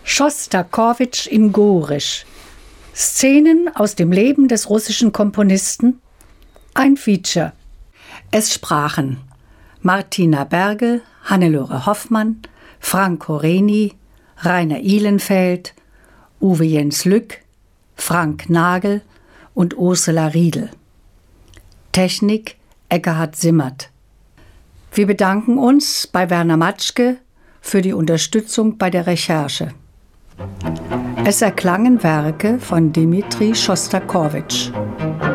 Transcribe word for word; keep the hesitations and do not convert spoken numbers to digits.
Schostakowitsch in Gorisch. Szenen aus dem Leben des russischen Komponisten. Ein Feature. Es sprachen Martina Bergel, Hannelore Hoffmann, Frank Horeni, Rainer Ihlenfeld, Uwe Jens Lück, Frank Nagel und Ursula Riedel. Technik Eckehard Simmert. Wir bedanken uns bei Werner Matschke für die Unterstützung bei der Recherche. Es erklangen Werke von Dmitri Schostakowitsch.